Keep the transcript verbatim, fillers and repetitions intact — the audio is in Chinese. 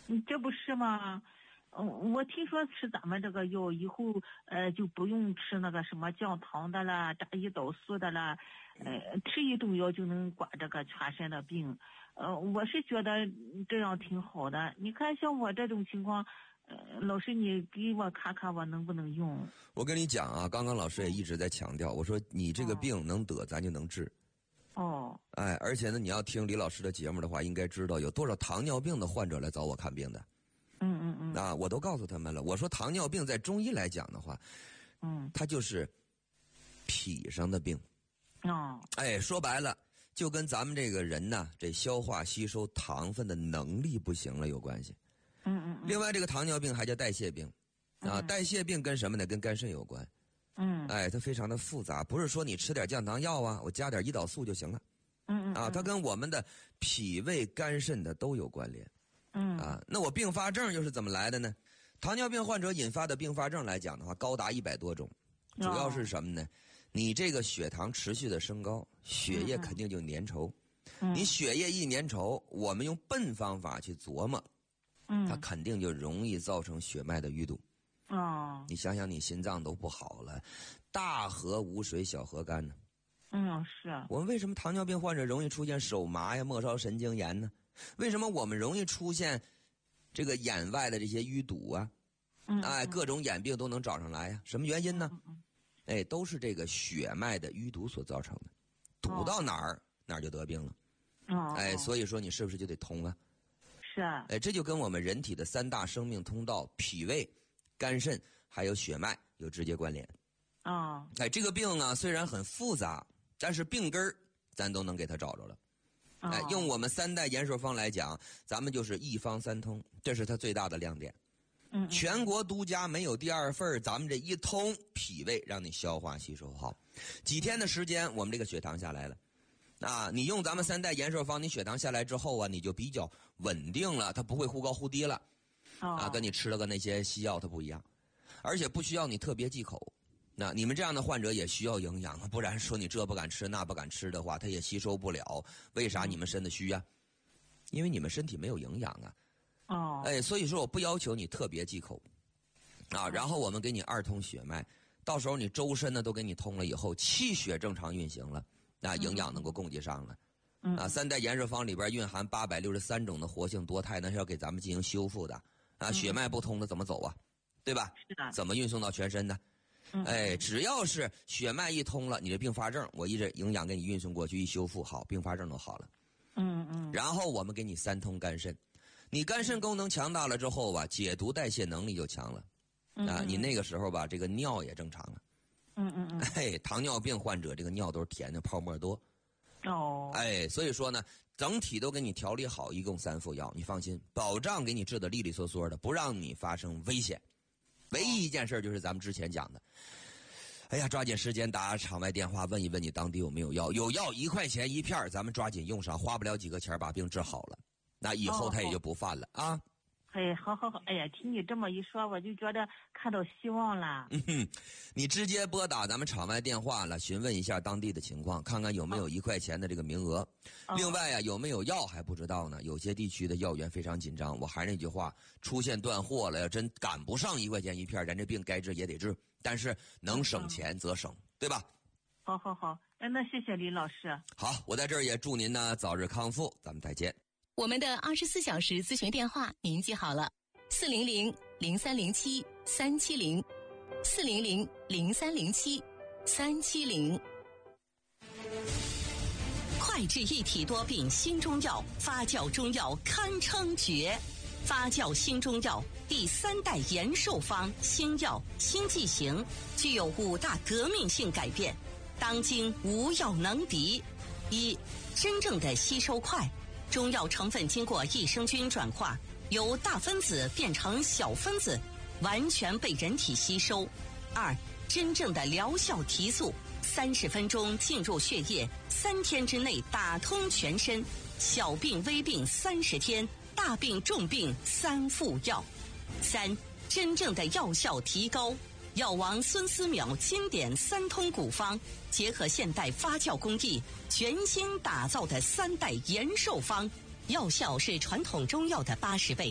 嗯，这不是吗？嗯，我听说吃咱们这个药以后，呃，就不用吃那个什么降糖的啦、炸胰岛素的啦，呃，吃一种药就能管这个全身的病。呃，我是觉得这样挺好的。你看像我这种情况，呃，老师你给我看看我能不能用？ 我跟你讲啊，刚刚老师也一直在强调，我说你这个病能得，咱就能治。 哦。 哎，而且呢，你要听李老师的节目的话，应该知道有多少糖尿病的患者来找我看病的。 嗯嗯嗯。 啊，我都告诉他们了。我说糖尿病在中医来讲的话， 嗯， 它就是脾上的病。 哦。 哎，说白了，就跟咱们这个人呢，这消化吸收糖分的能力不行了有关系。 嗯嗯嗯。 另外，这个糖尿病还叫代谢病。啊， 嗯、 代谢病跟什么呢？跟肝肾有关。 嗯。 哎，它非常的复杂，不是说你吃点降糖药啊，我加点胰岛素就行了。 嗯嗯。 啊，它跟我们的脾胃肝肾的都有关联。 嗯。 啊，那我并发症又是怎么来的呢？糖尿病患者引发的并发症来讲的话，高达一百多种，主要是什么呢？哦、你这个血糖持续的升高，血液肯定就粘稠。嗯、你血液一粘稠，我们用笨方法去琢磨，嗯，它肯定就容易造成血脉的淤堵。 哦。 你想想，你心脏都不好了，大河无水，小河干呢。 嗯，是啊。 我们为什么糖尿病患者容易出现手麻呀、末梢神经炎呢？为什么我们容易出现这个眼外的这些淤堵啊？ 嗯， 哎，各种眼病都能找上来呀？什么原因呢？ 嗯、 哎，都是这个血脉的淤堵所造成的，堵到哪儿、哦、哪儿就得病了。 哦， 哎，所以说你是不是就得通啊？ 是啊。 哎，这就跟我们人体的三大生命通道——脾胃、肝肾还有血脉有直接关联。 哦。 哎，这个病啊虽然很复杂，但是病根儿咱都能给它找着了。哎，用我们三代延寿方来讲，咱们就是一方三通，这是它最大的亮点。 嗯， 全国独家，没有第二份。咱们这一通脾胃，让你消化吸收好，几天的时间，我们这个血糖下来了。啊，你用咱们三代延寿方，你血糖下来之后啊，你就比较稳定了，它不会忽高忽低了。啊，跟你吃了个那些西药它不一样，而且不需要你特别忌口。那你们这样的患者也需要营养，不然说你这不敢吃那不敢吃的话，他也吸收不了。为啥你们身子虚啊？因为你们身体没有营养啊。 哦。 哎，所以说我不要求你特别忌口啊，然后我们给你二通血脉，到时候你周身呢都给你通了以后，气血正常运行了，那营养能够供给上了。 嗯、 啊，三代延寿方里边蕴含八百六十三种的活性多肽，那是要给咱们进行修复的啊。血脉不通的怎么走啊？对吧？ 是的。 怎么运送到全身呢？哎，只要是血脉一通了，你的并发症我一直营养给你运送过去，一修复好，并发症都好了。 嗯嗯。 然后我们给你三通肝肾，你肝肾功能强大了之后吧，解毒代谢能力就强了。 嗯、 啊，你那个时候吧，这个尿也正常了。 嗯嗯嗯。 哎，糖尿病患者这个尿都是甜的，泡沫多。 哦。 哎，所以说呢，整体都给你调理好，一共三副药，你放心，保障给你治得利利索索的，不让你发生危险。唯一一件事就是咱们之前讲的，哎呀，抓紧时间打场外电话问一问你当地有没有药，有药一块钱一片，咱们抓紧用上，花不了几个钱把病治好了，那以后他也就不犯了、哦、啊。 哎，好好好，哎呀，听你这么一说，我就觉得看到希望了。 嗯哼，你直接拨打咱们场外电话了，询问一下当地的情况，看看有没有一块钱的这个名额。哦、另外呀、啊，有没有药还不知道呢？有些地区的药源非常紧张。我还是那句话，出现断货了，要真赶不上一块钱一片，咱这病该治也得治。但是能省钱则省，对吧？ 好好好，那谢谢李老师。 好，我在这儿也祝您呢早日康复，咱们再见。 我们的二十四小时咨询电话您记好了，四零零零三零七三七零，四零零零三零七三七零。快治一体多病新中药，发酵中药堪称绝。发酵新中药第三代延寿方新药新剂型，具有五大革命性改变，当今无药能敌。一、真正的吸收快，中药成分经过益生菌转化，由大分子变成小分子，完全被人体吸收。二、真正的疗效提速，三十分钟进入血液，三天之内打通全身，小病微病三十天，大病重病三副药。三、真正的药效提高，药王孙思邈经典三通古方，结合现代发酵工艺，全新打造的三代延寿方，药效是传统中药的八十倍。